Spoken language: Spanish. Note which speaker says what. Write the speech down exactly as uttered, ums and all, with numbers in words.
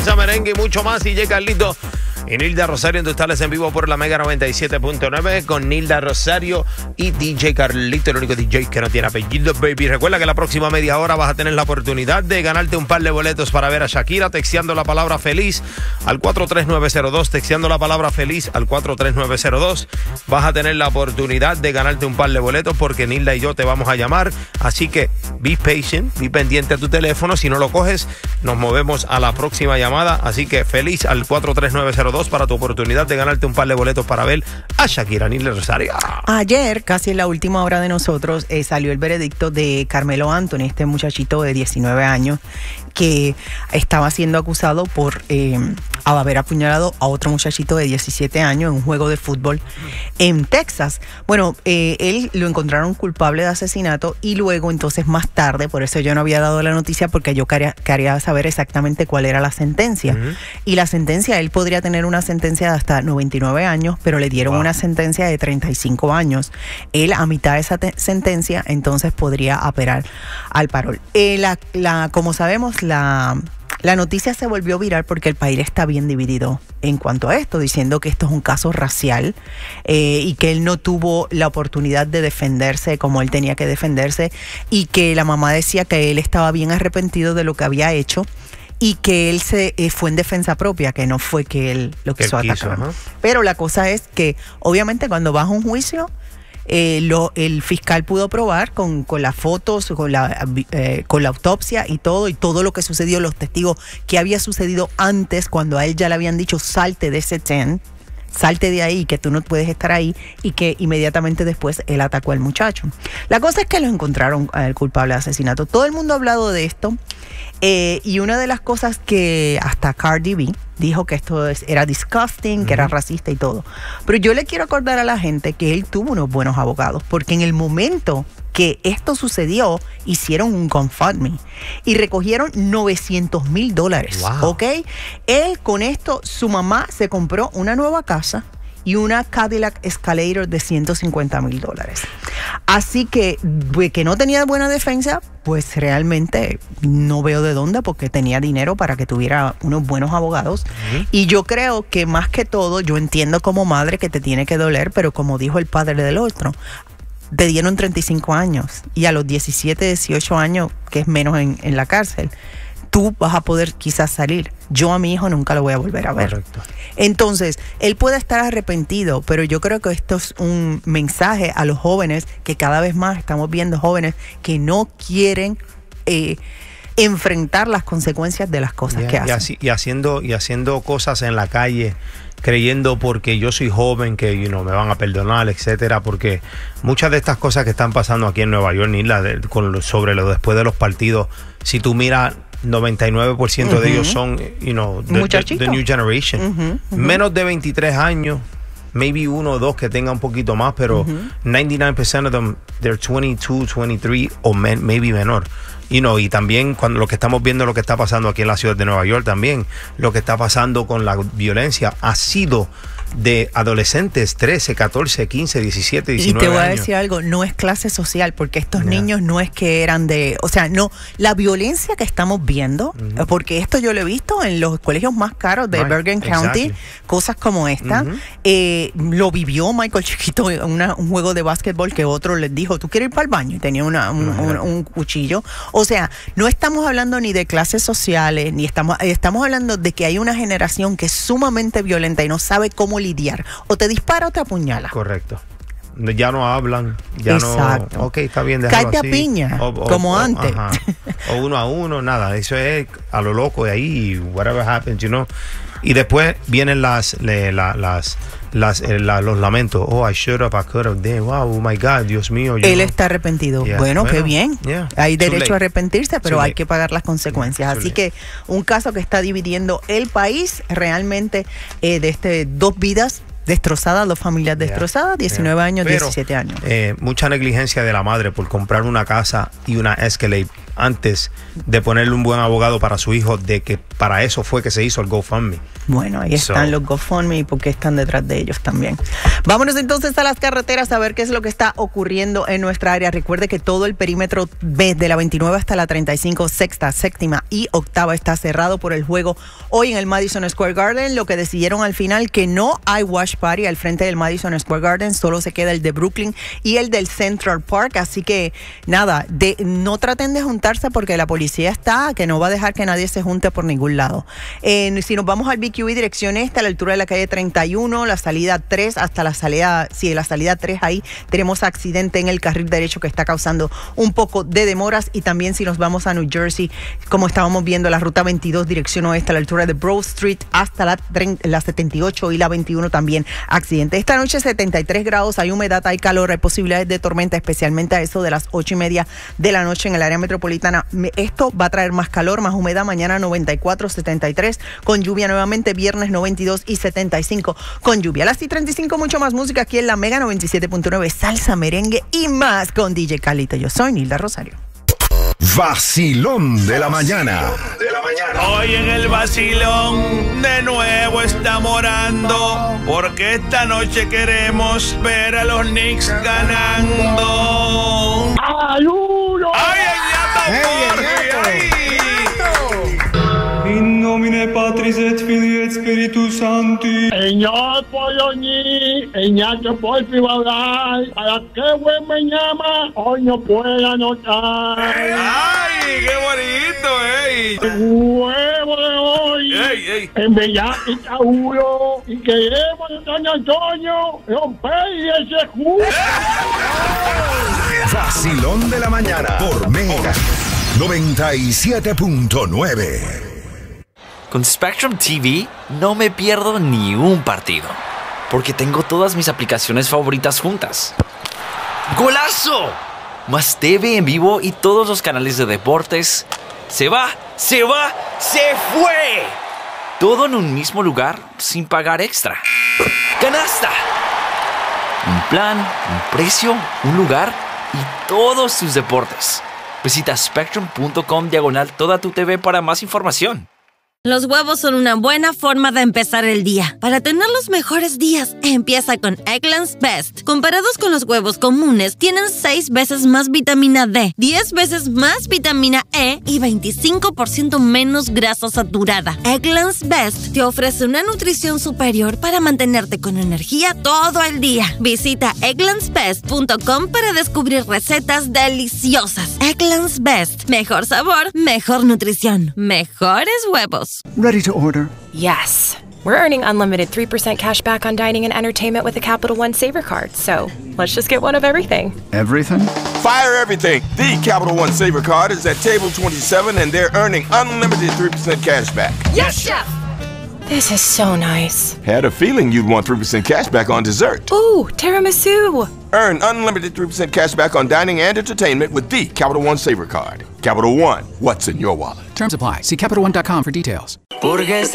Speaker 1: Merengue y mucho más. D J Carlito y Nilda Rosario en tus tales en vivo por la Mega noventa y siete punto nueve con Nilda Rosario y D J Carlito, el único D J que no tiene apellido, baby. Recuerda que la próxima media hora vas a tener la oportunidad de ganarte un par de boletos para ver a Shakira, texteando la palabra feliz al cuatro tres nueve cero dos, texteando la palabra feliz al cuatro tres nueve cero dos. Vas a tener la oportunidad de ganarte un par de boletos porque Nilda y yo te vamos a llamar. Así que be patient, be pendiente a tu teléfono. Si no lo coges, nos movemos a la próxima llamada. Así que feliz al cuatro tres nueve cero dos para tu oportunidad de ganarte un par de boletos para ver a Shakira, Nilda Rosario.
Speaker 2: Ayer, casi en la última hora de nosotros, eh, salió el veredicto de Carmelo Anthony, este muchachito de diecinueve años que estaba siendo acusado por eh, haber apuñalado a otro muchachito de diecisiete años en un juego de fútbol en Texas. Bueno, eh, él lo encontraron culpable de asesinato y luego, entonces, más tarde, por eso yo no había dado la noticia, porque yo quería, quería saber exactamente cuál era la sentencia. Uh-huh. Y la sentencia, él podría tener una sentencia de hasta noventa y nueve años, pero le dieron wow. una sentencia de treinta y cinco años. Él, a mitad de esa te- sentencia, entonces podría apelar al parol. Eh, la, la, como sabemos, la... La noticia se volvió viral porque el país está bien dividido en cuanto a esto, diciendo que esto es un caso racial eh, y que él no tuvo la oportunidad de defenderse como él tenía que defenderse, y que la mamá decía que él estaba bien arrepentido de lo que había hecho y que él se eh, fue en defensa propia, que no fue que él lo quiso atacar. ¿No? Pero la cosa es que, obviamente, cuando vas a un juicio, Eh, lo, el fiscal pudo probar con, con las fotos, con la, eh, con la autopsia y todo, y todo lo que sucedió, los testigos, que había sucedido antes, cuando a él ya le habían dicho salte de ese ten, salte de ahí, que tú no puedes estar ahí, y que inmediatamente después él atacó al muchacho. La cosa es que lo encontraron el culpable de asesinato. Todo el mundo ha hablado de esto, eh, y una de las cosas que hasta Cardi B dijo que esto es, era disgusting, uh-huh. que era racista y todo. Pero yo le quiero acordar a la gente que él tuvo unos buenos abogados, porque en el momento que esto sucedió, hicieron un GoFundMe y recogieron novecientos mil dólares. Wow. ¿Ok? Él, con esto, su mamá se compró una nueva casa y una Cadillac Escalator de ciento cincuenta mil dólares. Así que, que no tenía buena defensa, pues realmente no veo de dónde, porque tenía dinero para que tuviera unos buenos abogados. Uh-huh. Y yo creo que, más que todo, yo entiendo como madre que te tiene que doler, pero como dijo el padre del otro, te dieron treinta y cinco años y a los diecisiete, dieciocho años, que es menos en, en la cárcel, tú vas a poder quizás salir. Yo a mi hijo nunca lo voy a volver a ver. Correcto. Entonces, él puede estar arrepentido, pero yo creo que esto es un mensaje a los jóvenes, que cada vez más estamos viendo jóvenes que no quieren eh, enfrentar las consecuencias de las cosas yeah, que hacen.
Speaker 1: Y, así, y, haciendo, y haciendo cosas en la calle, creyendo porque yo soy joven que you know, me van a perdonar, etcétera, porque muchas de estas cosas que están pasando aquí en Nueva York, ni la de, con, sobre lo después de los partidos, si tú miras, noventa y nueve por ciento uh-huh. de ellos son, you know, the, the, the new generation. Uh-huh, uh-huh. Menos de veintitrés años, maybe uno o dos que tenga un poquito más, pero uh-huh. noventa y nueve por ciento of them, they're veintidós, veintitrés o men, maybe menor. You know, y también cuando lo que estamos viendo, lo que está pasando aquí en la ciudad de Nueva York, también lo que está pasando con la violencia ha sido de adolescentes, trece, catorce, quince, diecisiete, diecinueve años.
Speaker 2: Y te voy
Speaker 1: años.
Speaker 2: a decir algo, no es clase social, porque estos yeah. niños no es que eran de, o sea, no, la violencia que estamos viendo, uh-huh. porque esto yo lo he visto en los colegios más caros de right. Bergen County, exactly. cosas como esta, uh-huh. eh, lo vivió Michael Chiquito en una, un juego de básquetbol que otro les dijo, ¿tú quieres ir para el baño? Y tenía una, un, uh-huh. un, un cuchillo. O sea, no estamos hablando ni de clases sociales, ni estamos, estamos hablando de que hay una generación que es sumamente violenta y no sabe cómo lidiar. O te dispara o te apuñala.
Speaker 1: Correcto. Ya no hablan, ya
Speaker 2: exacto.
Speaker 1: no. Ok, está bien, déjalo
Speaker 2: cállate
Speaker 1: así.
Speaker 2: a piña,
Speaker 1: o, o,
Speaker 2: como
Speaker 1: o,
Speaker 2: antes.
Speaker 1: Ajá. O uno a uno, nada. Eso es a lo loco de ahí, whatever happens, you know. Y después vienen las, le, la, las, las, eh, la, los lamentos. Oh, I should have, I could have, damn, wow, oh my God, Dios mío.
Speaker 2: Él know. está arrepentido. Yeah. Bueno, bueno, qué bien. Yeah. Hay derecho a arrepentirse, pero Too hay late. que pagar las consecuencias. Too Así late. que un caso que está dividiendo el país realmente eh, de este dos vidas destrozadas, dos familias yeah. destrozadas, diecinueve yeah. años, Pero, diecisiete años.
Speaker 1: Eh, mucha negligencia de la madre por comprar una casa y una Escalade antes de ponerle un buen abogado para su hijo, de que para eso fue que se hizo el GoFundMe.
Speaker 2: Bueno, ahí están
Speaker 1: So.
Speaker 2: los GoFundMe y porque están detrás de ellos también. Vámonos entonces a las carreteras a ver qué es lo que está ocurriendo en nuestra área. Recuerde que todo el perímetro B de la veintinueve hasta la treinta y cinco, sexta, séptima y octava está cerrado por el juego hoy en el Madison Square Garden. Lo que decidieron al final que no hay Watch Party al frente del Madison Square Garden, solo se queda el de Brooklyn y el del Central Park. Así que nada, de, no traten de juntarse porque la policía está, que no va a dejar que nadie se junte por ningún lado. Eh, si nos vamos al B Q E dirección este, a la altura de la calle treinta y uno, la salida tres hasta la salida, sí, la salida tres ahí tenemos accidente en el carril derecho que está causando un poco de demoras. Y también si nos vamos a New Jersey, como estábamos viendo, la ruta veintidós dirección oeste a la altura de Broad Street hasta la, la setenta y ocho y la veintiuno también accidente. Esta noche setenta y tres grados, hay humedad, hay calor, hay posibilidades de tormenta, especialmente a eso de las ocho y media de la noche en el área metropolitana. Esto va a traer más calor, más humedad. Mañana noventa y cuatro, setenta y tres con lluvia nuevamente, viernes noventa y dos y setenta y cinco con lluvia. A las treinta y cinco mucho más música aquí en la Mega noventa y siete punto nueve, salsa, merengue y más con D J Calito. Yo soy Nilda Rosario.
Speaker 3: Vacilón de la mañana.
Speaker 4: Hoy en el vacilón de nuevo está morando, porque esta noche queremos ver a los Knicks ganando.
Speaker 5: ¡Ayuno!
Speaker 4: ¡Ay, ay, ay, ay!
Speaker 6: In nomine Patris et Filii et Spiritus Sancti.
Speaker 5: Señor Poloní, Ignacio por Fibauday, para que buen me llama, hoy no pueda anotar.
Speaker 4: ¡Ay, qué bonito, ey!
Speaker 5: El huevo de hoy,
Speaker 4: ¡Ey, ey!
Speaker 5: en Bella y Tauro, y queremos en San Antonio romper ese jugo.
Speaker 3: Vacilón de la mañana por Mega noventa y siete punto nueve.
Speaker 7: Con Spectrum T V no me pierdo ni un partido, porque tengo todas mis aplicaciones favoritas juntas. ¡Golazo! Más T V en vivo y todos los canales de deportes. ¡Se va! ¡Se va! ¡Se fue! Todo en un mismo lugar sin pagar extra. ¡Canasta! Un plan, un precio, un lugar y todos tus deportes. Visita spectrum punto com diagonal toda tu T V para más información.
Speaker 8: Los huevos son una buena forma de empezar el día. Para tener los mejores días, empieza con Eggland's Best. Comparados con los huevos comunes, tienen seis veces más vitamina D, diez veces más vitamina E y veinticinco por ciento menos grasa saturada. Eggland's Best te ofrece una nutrición superior para mantenerte con energía todo el día. Visita egglands best punto com para descubrir recetas deliciosas. Eggland's Best. Mejor sabor, mejor nutrición, mejores huevos.
Speaker 9: Ready to order.
Speaker 10: Yes. We're earning unlimited three percent cash back on dining and entertainment with the Capital One Saver Card, so let's just get one of everything.
Speaker 9: Everything?
Speaker 11: Fire everything. The Capital One Saver Card is at table twenty-seven and they're earning unlimited three percent cash back.
Speaker 10: Yes, Chef! This is so nice.
Speaker 11: Had a feeling you'd want three percent cash back on dessert.
Speaker 10: Ooh, tiramisu!
Speaker 11: Earn unlimited three percent cash back on dining and entertainment with the Capital One Saver Card. Capital One, what's in your wallet?
Speaker 12: Terms apply. See Capital One dot com for details.